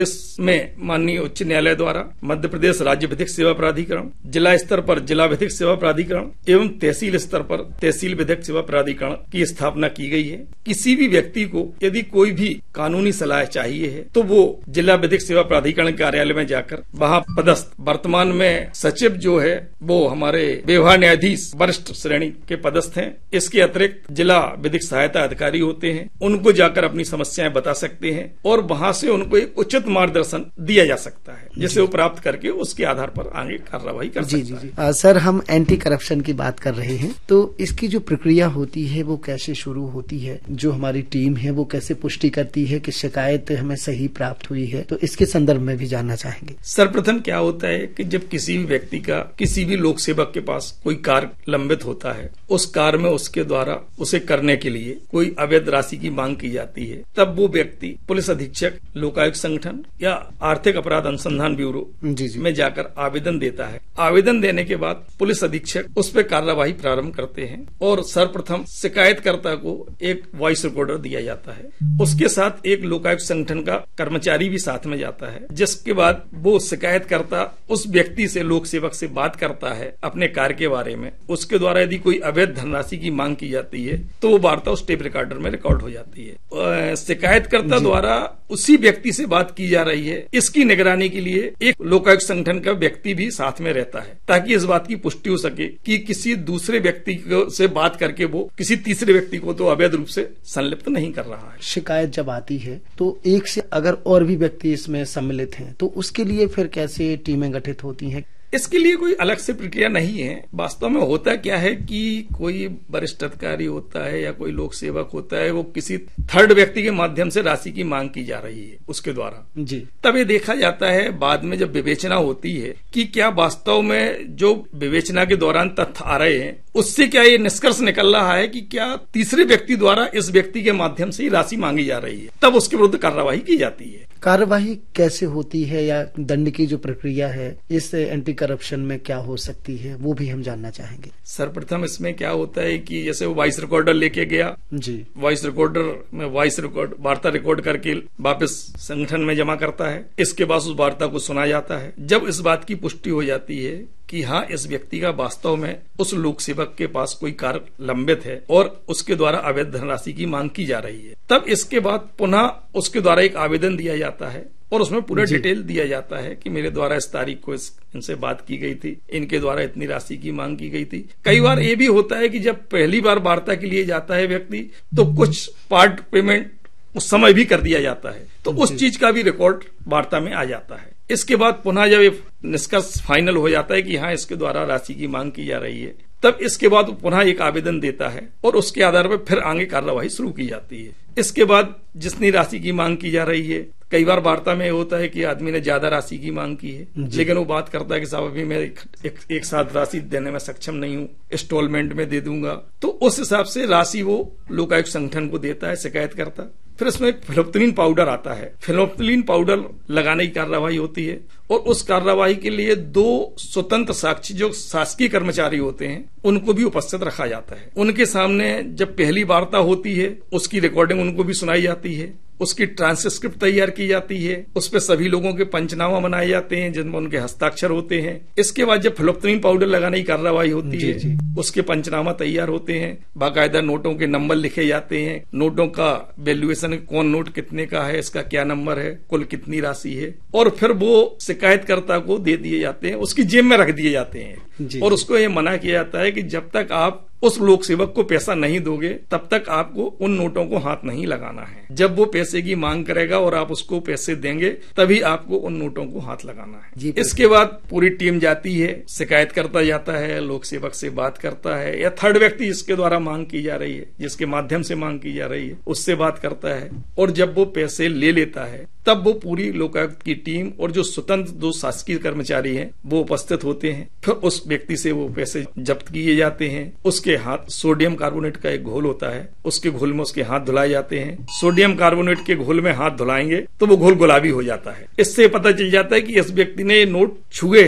इसमें माननीय उच्च न्यायालय द्वारा मध्य प्रदेश राज्य विधिक सेवा प्राधिकरण, जिला स्तर पर जिला विधिक सेवा प्राधिकरण एवं तहसील स्तर पर तहसील विधिक सेवा प्राधिकरण की स्थापना की गई है। किसी भी व्यक्ति को यदि कोई भी कानूनी सलाह चाहिए है तो वो जिला विधिक सेवा प्राधिकरण कार्यालय में जाकर वहाँ पदस्थ, वर्तमान में सचिव जो है वो हमारे व्यवहार न्यायाधीश वरिष्ठ श्रेणी के पदस्थ हैं। इसके अतिरिक्त जिला विधिक सहायता अधिकारी होते हैं, उनको जाकर अपनी समस्याएं बता सकते हैं और वहाँ से उनको एक उचित मार्गदर्शन दिया जा सकता है, जिसे वो प्राप्त करके उसके आधार पर आगे कार्रवाई कर सकता है। सर, हम एंटी करप्शन की बात कर रहे हैं, तो इसकी जो प्रक्रिया होती है वो कैसे शुरू होती है? जो हमारी टीम है वो कैसे पुष्टि करती है कि शिकायत हमें सही प्राप्त हुई है? तो इसके संदर्भ में भी जानना चाहेंगे। सर्वप्रथम क्या होता है कि जब किसी भी व्यक्ति का किसी भी लोक सेवक के पास कोई कार्य लंबित होता है, उस कार्य में उसके द्वारा उसे करने के लिए कोई अवैध राशि की मांग की जाती है, तब वो व्यक्ति पुलिस अधीक्षक, लोकायुक्त संगठन या आर्थिक अपराध अनुसंधान ब्यूरो में जाकर आवेदन देता है। आवेदन देने के बाद पुलिस अधीक्षक उस पर कार्यवाही प्रारंभ करते हैं और सर्वप्रथम शिकायतकर्ता को एक वॉइस रिकॉर्डर दिया जाता है। उसके साथ एक लोकायुक्त संगठन का कर्मचारी भी साथ में जाता है, जिसके बाद वो शिकायतकर्ता उस व्यक्ति से, लोक सेवक से बात करता है अपने कार्य के बारे में। उसके द्वारा यदि कोई अवैध धनराशि की मांग की जाती है तो वो वार्ता उस टेप रिकॉर्डर में रिकॉर्ड हो जाती है। शिकायतकर्ता द्वारा उसी व्यक्ति से बात की जा रही है, इसकी निगरानी के लिए एक लोकायुक्त संगठन का व्यक्ति भी साथ में रहता है, ताकि इस बात की पुष्टि हो सके कि किसी दूसरे व्यक्ति से बात करके वो किसी तीसरे व्यक्ति को तो अवैध रूप से संलिप्त नहीं कर रहा है। शिकायत जब आती है तो एक से अगर और भी व्यक्ति इसमें सम्मिलित हैं तो उसके लिए फिर कैसे टीमें गठित होती हैं? इसके लिए कोई अलग से प्रक्रिया नहीं है। वास्तव में होता क्या है कि कोई वरिष्ठ अधिकारी होता है या कोई लोक सेवक होता है, वो किसी थर्ड व्यक्ति के माध्यम से राशि की मांग की जा रही है उसके द्वारा जी, तब ये देखा जाता है बाद में जब विवेचना होती है कि क्या वास्तव में जो विवेचना के दौरान तथ्य आ रहे हैं उससे क्या ये निष्कर्ष निकल रहा है कि क्या तीसरे व्यक्ति द्वारा इस व्यक्ति के माध्यम से ही राशि मांगी जा रही है, तब उसके विरुद्ध कार्यवाही की जाती है। कार्यवाही कैसे होती है या दंड की जो प्रक्रिया है इस एंटी करप्शन में क्या हो सकती है, वो भी हम जानना चाहेंगे। सर्वप्रथम इसमें क्या होता है कि जैसे वो वॉइस रिकॉर्डर लेके गया जी, वॉइस रिकॉर्डर में वॉइस रिकॉर्ड वार्ता रिकॉर्ड करके वापस संगठन में जमा करता है। इसके बाद उस वार्ता को सुना जाता है। जब इस बात की पुष्टि हो जाती है कि हाँ, इस व्यक्ति का वास्तव में उस लोक सेवक के पास कोई कार्य लंबित है और उसके द्वारा अवैध धनराशि की मांग की जा रही है, तब इसके बाद पुनः उसके द्वारा एक आवेदन दिया जाता है और उसमें पूरा डिटेल दिया जाता है कि मेरे द्वारा इस तारीख को इनसे बात की गई थी, इनके द्वारा इतनी राशि की मांग की गई थी। कई बार ये भी होता है कि जब पहली बार वार्ता के लिए जाता है व्यक्ति तो कुछ पार्ट पेमेंट उस समय भी कर दिया जाता है, तो उस चीज का भी रिकॉर्ड वार्ता में आ जाता है। इसके बाद पुनः जब ये निष्कर्ष फाइनल हो जाता है कि हाँ, इसके द्वारा राशि की मांग की जा रही है, तब इसके बाद पुनः एक आवेदन देता है और उसके आधार पर फिर आगे कार्यवाही शुरू की जाती है। इसके बाद जितनी राशि की मांग की जा रही है, कई बार वार्ता में होता है कि आदमी ने ज्यादा राशि की मांग की है, लेकिन वो बात करता है कि साहब अभी मैं एक साथ राशि देने में सक्षम नहीं हूँ, इंस्टॉलमेंट में दे दूंगा। तो उस हिसाब से राशि वो लोकायुक्त संगठन को देता है शिकायत करता। फिर इसमें फिनोप्थिलीन पाउडर आता है। फिनोप्थिलीन पाउडर लगाने की कार्यवाही होती है और उस कार्यवाही के लिए 2 स्वतंत्र साक्षी जो शासकीय कर्मचारी होते हैं उनको भी उपस्थित रखा जाता है। उनके सामने जब पहली वार्ता होती है उसकी रिकॉर्डिंग उनको भी सुनाई जाती है, उसकी ट्रांसक्रिप्ट तैयार की जाती है, उस पर सभी लोगों के पंचनामा बनाए जाते हैं जिनमें उनके हस्ताक्षर होते हैं। इसके बाद जब फिनोप्थिलीन पाउडर लगाने की कार्रवाई होती है उसके पंचनामा तैयार होते हैं, बाकायदा नोटों के नंबर लिखे जाते हैं, नोटों का वैल्यूएशन, कौन नोट कितने का है, इसका क्या नंबर है, कुल कितनी राशि है, और फिर वो शिकायतकर्ता को दे दिए जाते हैं, उसकी जेब में रख दिए जाते हैं और उसको ये मना किया जाता है कि जब तक आप उस लोक सेवक को पैसा नहीं दोगे तब तक आपको उन नोटों को हाथ नहीं लगाना है। जब वो पैसे की मांग करेगा और आप उसको पैसे देंगे तभी आपको उन नोटों को हाथ लगाना है। इसके बाद पूरी टीम जाती है, शिकायत करता जाता है, लोक सेवक से बात करता है या थर्ड व्यक्ति जिसके द्वारा मांग की जा रही है, जिसके माध्यम से मांग की जा रही है, उससे बात करता है और जब वो पैसे ले लेता है तब वो पूरी लोकायुक्त की टीम और जो स्वतंत्र 2 शासकीय कर्मचारी हैं वो उपस्थित होते हैं। फिर उस व्यक्ति से वो पैसे जब्त किए जाते हैं। उसके हाथ सोडियम कार्बोनेट का एक घोल होता है, उसके घोल में उसके हाथ धुलाए जाते हैं। सोडियम कार्बोनेट के घोल में हाथ धुलाएंगे तो वो घोल गुलाबी हो जाता है। इससे पता चल जाता है कि इस व्यक्ति ने नोट छुए हैं,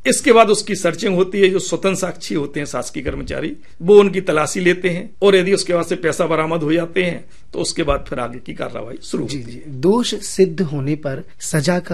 इसके बाद उसकी सर्चिंग होती है। जो स्वतंत्र साक्षी होते हैं शासकीय कर्मचारी, वो उनकी तलाशी लेते हैं और यदि उसके बाद से पैसा बरामद हो जाते हैं तो उसके बाद फिर आगे की कार्रवाई शुरू होती है। दोष सिद्ध होने पर सजा का